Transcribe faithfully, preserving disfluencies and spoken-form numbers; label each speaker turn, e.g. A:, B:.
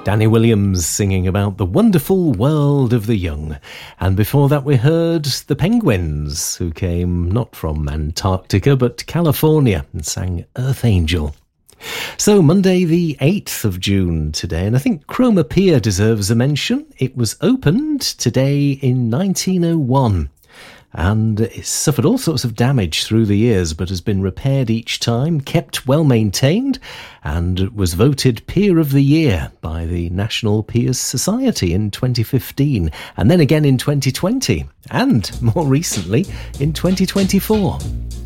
A: Danny Williams singing about the wonderful world of the young. And before that we heard the Penguins, who came not from Antarctica but California, and sang Earth Angel. So Monday the eighth of June today, and I think Cromer Pier deserves a mention. It was opened today in nineteen oh one. And it's suffered all sorts of damage through the years, but has been repaired each time, kept well maintained, and was voted Pier of the Year by the National Piers Society in twenty fifteen, and then again in twenty twenty, and more recently in twenty twenty-four.